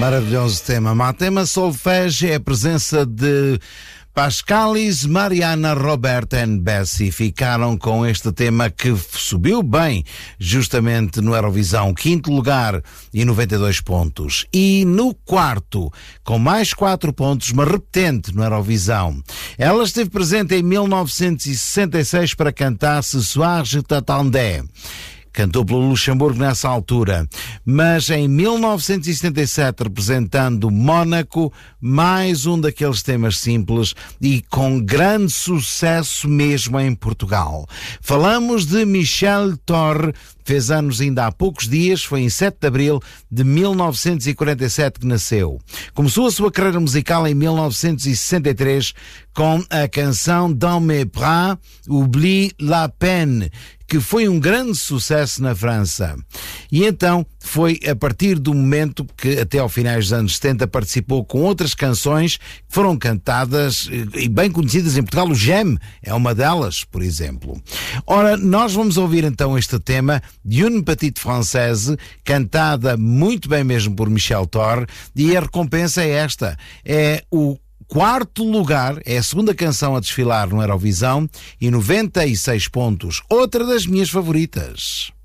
Maravilhoso tema. Matema Solfege é a presença de Pascalis, Mariana, Roberta e Bessie. Ficaram com este tema que subiu bem justamente no Eurovisão, quinto lugar e 92 pontos. E no quarto, com mais 4 pontos, mas repetente no Eurovisão. Ela esteve presente em 1966 para cantar Ce Soir Je t'attendais. Cantou pelo Luxemburgo nessa altura, mas em 1977, representando Mónaco, mais um daqueles temas simples e com grande sucesso mesmo em Portugal. Falamos de Michel Thorre, fez anos ainda há poucos dias, foi em 7 de abril de 1947 que nasceu. Começou a sua carreira musical em 1963 com a canção Dans mes bras, Oublie la peine, que foi um grande sucesso na França. E então foi a partir do momento que até ao finais dos anos 70 participou com outras canções que foram cantadas e bem conhecidas em Portugal. O Gem é uma delas, por exemplo. Ora, nós vamos ouvir então este tema de Une Petite Française, cantada muito bem mesmo por Michel Thorre, e a recompensa é esta, é o quarto lugar, é a segunda canção a desfilar no Eurovisão e 96 pontos. Outra das minhas favoritas.